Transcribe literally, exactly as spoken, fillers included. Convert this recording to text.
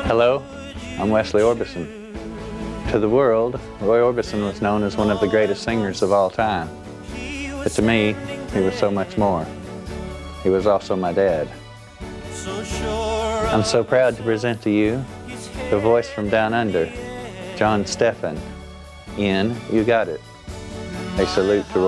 Hello, I'm Wesley Orbison. To the world, Roy Orbison was known as one of the greatest singers of all time. But to me, he was so much more. He was also my dad. I'm so proud to present to you the voice from down under, John Stephan, in You Got It. A salute to Roy.